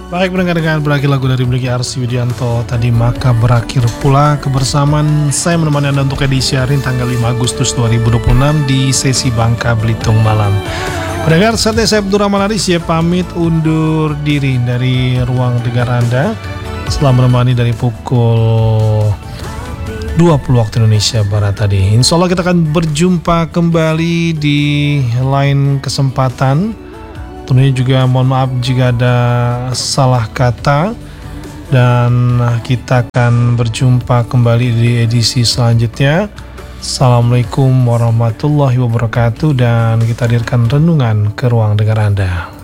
Baik, mendengar dengan berakhir lagu dari Bliki Arsy Widianto tadi, maka berakhir pula kebersamaan saya menemani Anda untuk edisi hari ini tanggal 5 Agustus 2026 di sesi Bangka Belitung Malam. Pendengar, saatnya saya Abdurrahman Aris ya pamit undur diri dari ruang dengar Anda setelah menemani dari pukul 20 waktu Indonesia Barat tadi. Insya Allah kita akan berjumpa kembali di lain kesempatan. Tentunya juga mohon maaf jika ada salah kata, dan kita akan berjumpa kembali di edisi selanjutnya. Assalamualaikum warahmatullahi wabarakatuh, dan kita hadirkan renungan ke ruang dengar Anda.